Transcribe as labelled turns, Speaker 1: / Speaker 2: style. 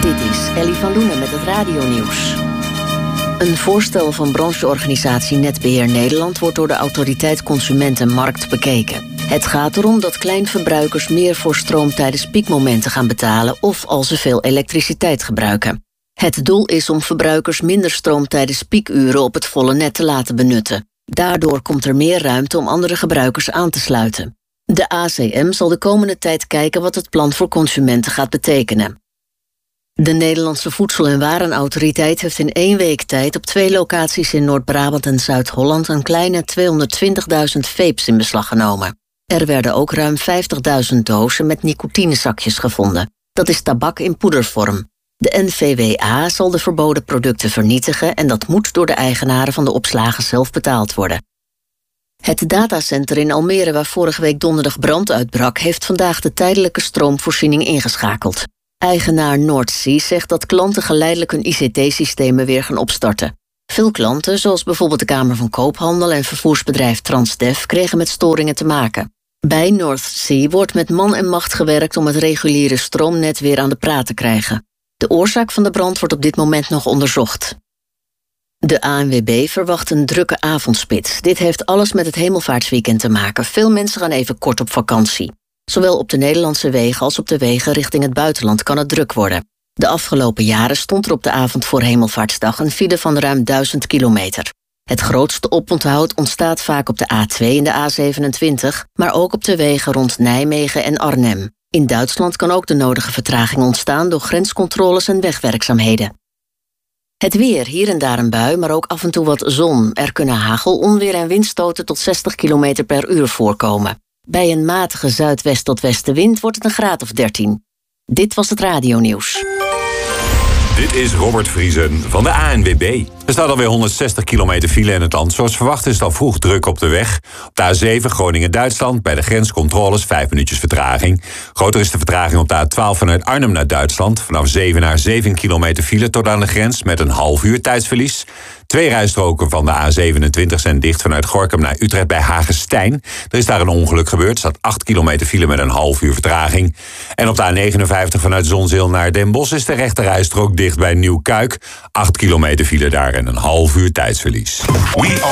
Speaker 1: Cities, Ellie van Loenen met het radionieuws. Een voorstel van brancheorganisatie Netbeheer Nederland wordt door de Autoriteit Consumentenmarkt bekeken. Het gaat erom dat kleinverbruikers meer voor stroom tijdens piekmomenten gaan betalen of als ze veel elektriciteit gebruiken. Het doel is om verbruikers minder stroom tijdens piekuren op het volle net te laten benutten. Daardoor komt er meer ruimte om andere gebruikers aan te sluiten. De ACM zal de komende tijd kijken wat het plan voor consumenten gaat betekenen. De Nederlandse Voedsel- en Warenautoriteit heeft in 1 week tijd op 2 locaties in Noord-Brabant en Zuid-Holland een kleine 220.000 vapes in beslag genomen. Er werden ook ruim 50.000 dozen met nicotinezakjes gevonden. Dat is tabak in poedervorm. De NVWA zal de verboden producten vernietigen en dat moet door de eigenaren van de opslagen zelf betaald worden. Het datacenter in Almere, waar vorige week donderdag brand uitbrak, heeft vandaag de tijdelijke stroomvoorziening ingeschakeld. Eigenaar Noordzee zegt dat klanten geleidelijk hun ICT-systemen weer gaan opstarten. Veel klanten, zoals bijvoorbeeld de Kamer van Koophandel en vervoersbedrijf Transdev, kregen met storingen te maken. Bij Noordzee wordt met man en macht gewerkt om het reguliere stroomnet weer aan de praat te krijgen. De oorzaak van de brand wordt op dit moment nog onderzocht. De ANWB verwacht een drukke avondspits. Dit heeft alles met het hemelvaartsweekend te maken. Veel mensen gaan even kort op vakantie. Zowel op de Nederlandse wegen als op de wegen richting het buitenland kan het druk worden. De afgelopen jaren stond er op de avond voor Hemelvaartsdag een file van ruim 1000 kilometer. Het grootste oponthoud ontstaat vaak op de A2 en de A27, maar ook op de wegen rond Nijmegen en Arnhem. In Duitsland kan ook de nodige vertraging ontstaan door grenscontroles en wegwerkzaamheden. Het weer, hier en daar een bui, maar ook af en toe wat zon. Er kunnen hagel, onweer en windstoten tot 60 km per uur voorkomen. Bij een matige zuidwest tot westenwind wordt het een graad of 13. Dit was het radionieuws.
Speaker 2: Dit is Robert Vriesen van de ANWB. Er staat alweer 160 kilometer file in het land. Zoals verwacht is het al vroeg druk op de weg. Op de A7 Groningen-Duitsland bij de grenscontroles 5 minuutjes vertraging. Groter is de vertraging op de A12 vanuit Arnhem naar Duitsland. Vanaf 7 naar 7 kilometer file tot aan de grens met een half uur tijdsverlies. 2 rijstroken van de A27 zijn dicht vanuit Gorinchem naar Utrecht bij Hagestein. Er is daar een ongeluk gebeurd. Er staat 8 kilometer file met een half uur vertraging. En op de A59 vanuit Zonzeel naar Den Bosch is de rechte rijstrook dicht bij Nieuwkuik. 8 kilometer file daar en een half uur tijdsverlies.